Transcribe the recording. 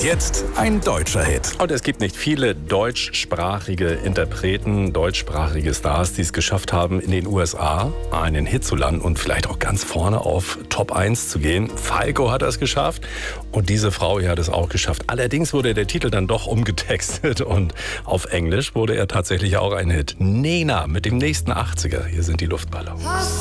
Und jetzt ein deutscher Hit. Und es gibt nicht viele deutschsprachige Interpreten, deutschsprachige Stars, die es geschafft haben, in den USA einen Hit zu landen und vielleicht auch ganz vorne auf Top 1 zu gehen. Falco hat das geschafft und diese Frau hier hat es auch geschafft. Allerdings wurde der Titel dann doch umgetextet und auf Englisch wurde er tatsächlich auch ein Hit. Nena mit dem nächsten 80er. Hier sind die Luftballons.